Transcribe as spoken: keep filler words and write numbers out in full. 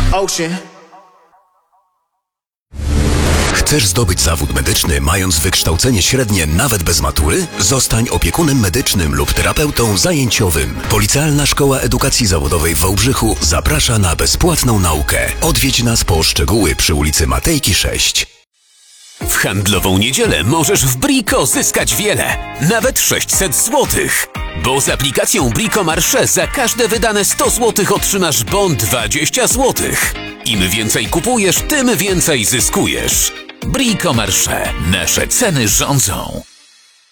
Ocean. Chcesz zdobyć zawód medyczny, mając wykształcenie średnie nawet bez matury? Zostań opiekunem medycznym lub terapeutą zajęciowym. Policealna Szkoła Edukacji Zawodowej w Wałbrzychu zaprasza na bezpłatną naukę. Odwiedź nas po szczegóły przy ulicy Matejki sześć. W handlową niedzielę możesz w Brico zyskać wiele, nawet sześćset złotych. Bo z aplikacją Brico Marché za każde wydane sto złotych otrzymasz bon dwadzieścia złotych. Im więcej kupujesz, tym więcej zyskujesz. Brico Marché. Nasze ceny rządzą.